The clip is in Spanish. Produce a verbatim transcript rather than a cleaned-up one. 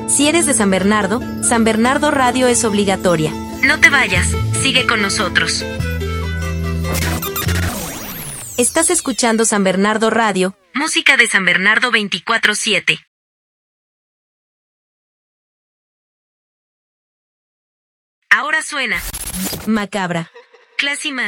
Si eres de San Bernardo, San Bernardo Radio es obligatoria. No te vayas, sigue con nosotros. Estás escuchando San Bernardo Radio, música de San Bernardo veinticuatro siete. Ahora suena Macabra, Classy Man.